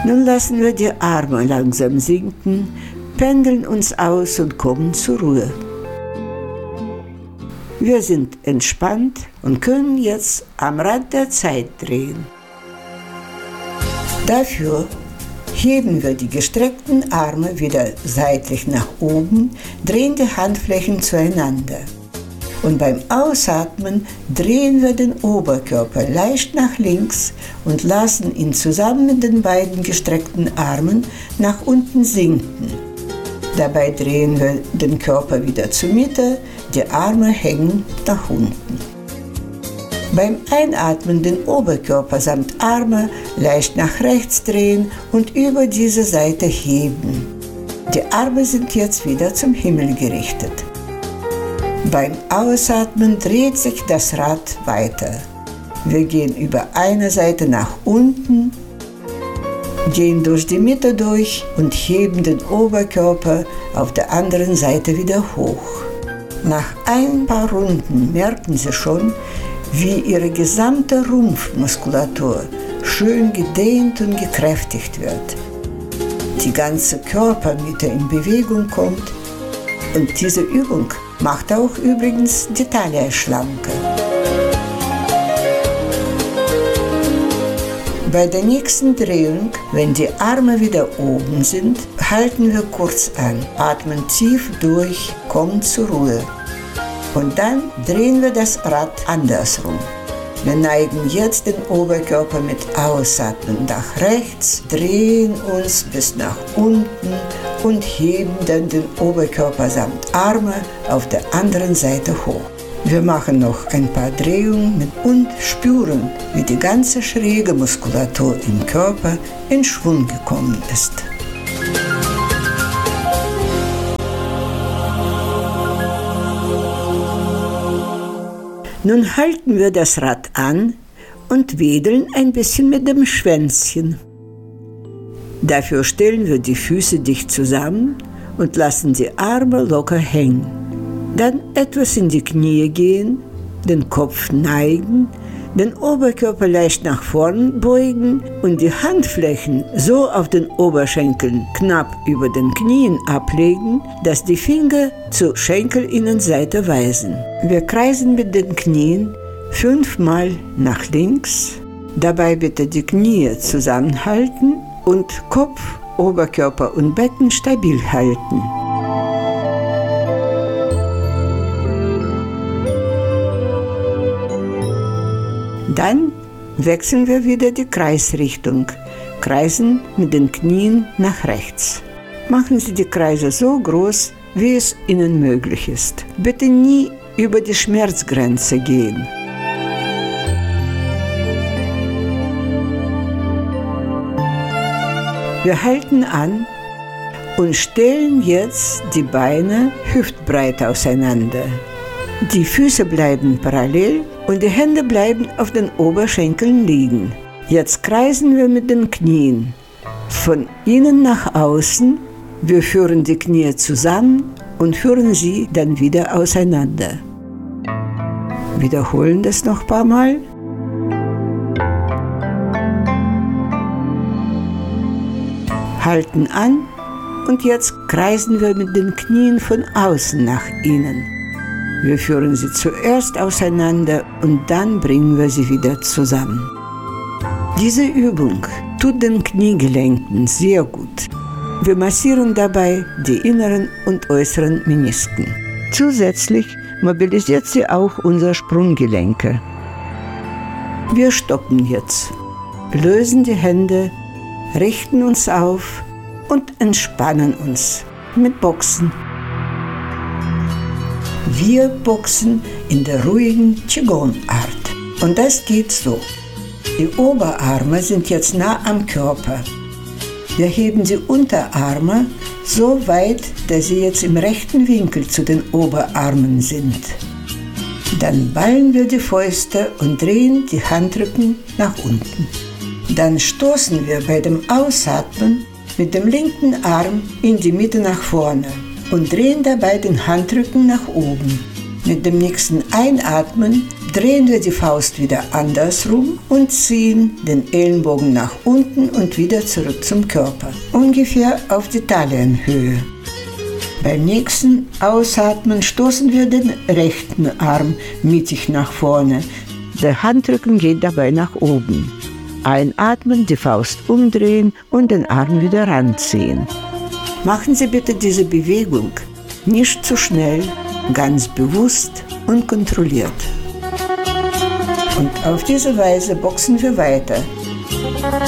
Nun lassen wir die Arme langsam sinken, pendeln uns aus und kommen zur Ruhe. Wir sind entspannt und können jetzt am Rad der Zeit drehen. Dafür heben wir die gestreckten Arme wieder seitlich nach oben, drehen die Handflächen zueinander. Und beim Ausatmen drehen wir den Oberkörper leicht nach links und lassen ihn zusammen mit den beiden gestreckten Armen nach unten sinken. Dabei drehen wir den Körper wieder zur Mitte, die Arme hängen nach unten. Beim Einatmen den Oberkörper samt Arme leicht nach rechts drehen und über diese Seite heben. Die Arme sind jetzt wieder zum Himmel gerichtet. Beim Ausatmen dreht sich das Rad weiter. Wir gehen über eine Seite nach unten, gehen durch die Mitte durch und heben den Oberkörper auf der anderen Seite wieder hoch. Nach ein paar Runden merken Sie schon, wie Ihre gesamte Rumpfmuskulatur schön gedehnt und gekräftigt wird. Die ganze Körpermitte in Bewegung kommt und diese Übung macht auch übrigens die Taille schlanker. Bei der nächsten Drehung, wenn die Arme wieder oben sind, halten wir kurz an, atmen tief durch, kommen zur Ruhe. Und dann drehen wir das Rad andersrum. Wir neigen jetzt den Oberkörper mit Ausatmen nach rechts, drehen uns bis nach unten und heben dann den Oberkörper samt Arme auf der anderen Seite hoch. Wir machen noch ein paar Drehungen und spüren, wie die ganze schräge Muskulatur im Körper in Schwung gekommen ist. Nun halten wir das Rad an und wedeln ein bisschen mit dem Schwänzchen. Dafür stellen wir die Füße dicht zusammen und lassen die Arme locker hängen. Dann etwas in die Knie gehen, den Kopf neigen, den Oberkörper leicht nach vorn beugen und die Handflächen so auf den Oberschenkeln knapp über den Knien ablegen, dass die Finger zur Schenkelinnenseite weisen. Wir kreisen mit den Knien 5-mal nach links, dabei bitte die Knie zusammenhalten und Kopf, Oberkörper und Becken stabil halten. Dann wechseln wir wieder die Kreisrichtung, kreisen mit den Knien nach rechts. Machen Sie die Kreise so groß, wie es Ihnen möglich ist. Bitte nie über die Schmerzgrenze gehen. Wir halten an und stellen jetzt die Beine hüftbreit auseinander. Die Füße bleiben parallel und die Hände bleiben auf den Oberschenkeln liegen. Jetzt kreisen wir mit den Knien von innen nach außen. Wir führen die Knie zusammen und führen sie dann wieder auseinander. Wiederholen das noch ein paar Mal. Halten an und jetzt kreisen wir mit den Knien von außen nach innen. Wir führen sie zuerst auseinander und dann bringen wir sie wieder zusammen. Diese Übung tut den Kniegelenken sehr gut. Wir massieren dabei die inneren und äußeren Menisken. Zusätzlich mobilisiert sie auch unsere Sprunggelenke. Wir stoppen jetzt, lösen die Hände, richten uns auf und entspannen uns mit Boxen. Wir boxen in der ruhigen Qigong-Art. Und das geht so. Die Oberarme sind jetzt nah am Körper. Wir heben die Unterarme so weit, dass sie jetzt im rechten Winkel zu den Oberarmen sind. Dann ballen wir die Fäuste und drehen die Handrücken nach unten. Dann stoßen wir bei dem Ausatmen mit dem linken Arm in die Mitte nach vorne und drehen dabei den Handrücken nach oben. Mit dem nächsten Einatmen drehen wir die Faust wieder andersrum und ziehen den Ellenbogen nach unten und wieder zurück zum Körper, ungefähr auf die Taillenhöhe. Beim nächsten Ausatmen stoßen wir den rechten Arm mittig nach vorne. Der Handrücken geht dabei nach oben. Einatmen, die Faust umdrehen und den Arm wieder ranziehen. Machen Sie bitte diese Bewegung nicht zu schnell, ganz bewusst und kontrolliert. Und auf diese Weise boxen wir weiter.